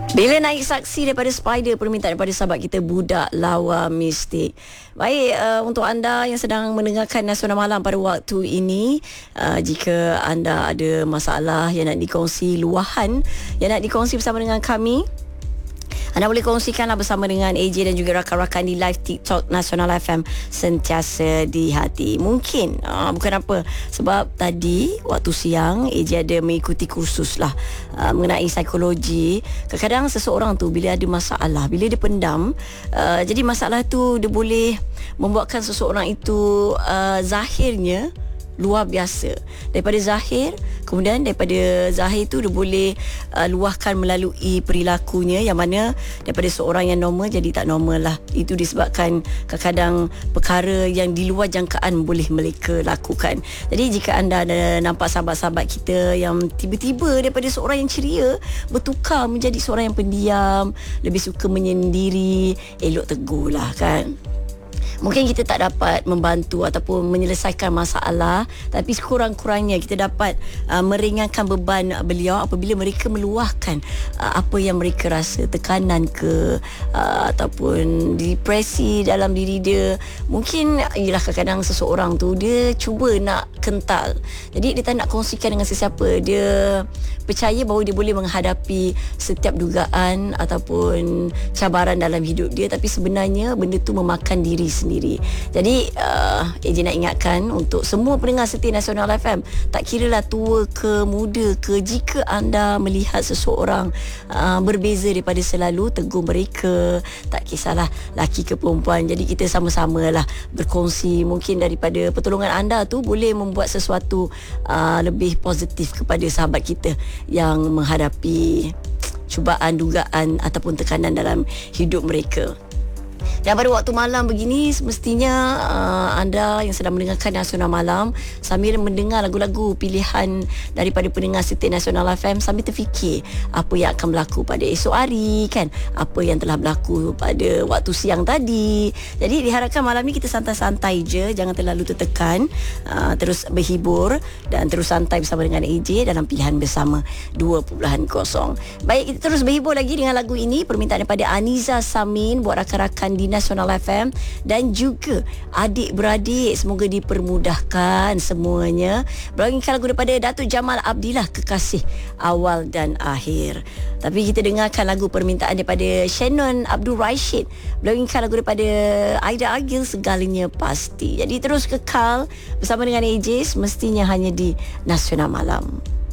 Bila naik saksi daripada Spider, permintaan daripada sahabat kita Budak Lawa Mistik. Baik, untuk anda yang sedang mendengarkan Nasional Malam pada waktu ini, jika anda ada masalah yang nak dikongsi, luahan yang nak dikongsi bersama dengan kami, anda boleh kongsikanlah bersama dengan AJ dan juga rakan-rakan di live TikTok Nasional FM Sentiasa di Hati. Mungkin bukan apa, sebab tadi waktu siang AJ ada mengikuti kursus lah mengenai psikologi. Kadang-kadang seseorang tu bila ada masalah, bila dia pendam, jadi masalah tu dia boleh membuatkan seseorang itu zahirnya luar biasa. Daripada zahir, kemudian daripada zahir tu dia boleh luahkan melalui perilakunya, yang mana daripada seorang yang normal jadi tak normal lah. Itu disebabkan kadang-kadang perkara yang di luar jangkaan boleh mereka lakukan. Jadi jika anda ada nampak sahabat-sahabat kita yang tiba-tiba daripada seorang yang ceria bertukar menjadi seorang yang pendiam, lebih suka menyendiri, elok tegur lah kan. Mungkin kita tak dapat membantu ataupun menyelesaikan masalah, tapi sekurang-kurangnya kita dapat meringankan beban beliau apabila mereka meluahkan apa yang mereka rasa, tekanan ke ataupun depresi dalam diri dia. Mungkin ialah kadang-kadang seseorang tu dia cuba nak kental, jadi dia tak nak kongsikan dengan sesiapa. Dia percaya bahawa dia boleh menghadapi setiap dugaan ataupun cabaran dalam hidup dia, tapi sebenarnya benda tu memakan diri sendiri. Jadi AJ nak ingatkan untuk semua pendengar setia Nasional FM, tak kiralah tua ke muda ke, jika anda melihat seseorang berbeza daripada selalu, tegur mereka, tak kisahlah laki ke perempuan. Jadi kita sama-sama lah berkongsi, mungkin daripada pertolongan anda tu boleh membuat sesuatu lebih positif kepada sahabat kita yang menghadapi cubaan, dugaan ataupun tekanan dalam hidup mereka. Dan pada waktu malam begini, semestinya anda yang sedang mendengarkan Nasional Malam sambil mendengar lagu-lagu pilihan daripada pendengar setia Nasional FM, sambil terfikir apa yang akan berlaku pada esok hari kan, apa yang telah berlaku pada waktu siang tadi. Jadi diharapkan malam ni kita santai-santai je, jangan terlalu tertekan, terus berhibur dan terus santai bersama dengan AJ dalam Pilihan Bersama 2.0. Baik, kita terus berhibur lagi dengan lagu ini, permintaan daripada Aniza Samin buat rakan-rakan di Nasional FM dan juga adik-beradik, semoga dipermudahkan semuanya. Berangkat lagu daripada Datuk Jamal Abdillah, Kekasih Awal dan Akhir. Tapi kita dengarkan lagu permintaan daripada Shannon Abdul Rashid, berangkat lagu daripada Aida Agil, Segalanya Pasti. Jadi terus kekal bersama dengan AJ, semestinya hanya di Nasional Malam.